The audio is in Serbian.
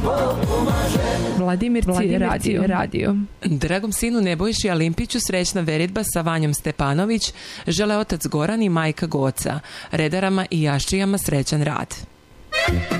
Vladimir radio. Dragom sinu Nebojši Alimpiću srećna veritba sa Vanjom Stepanović žele otac Goran i majka Goca. Redarama i jaščijama srećan rad.